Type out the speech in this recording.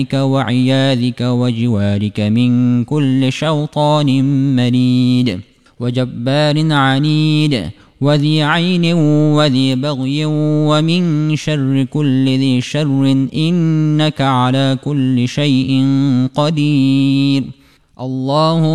وعياذك وجوارك من كل شيطان مريد وجبار عنيد وذي عين وذي بغي ومن شر كل ذي شر إنك على كل شيء قدير. الله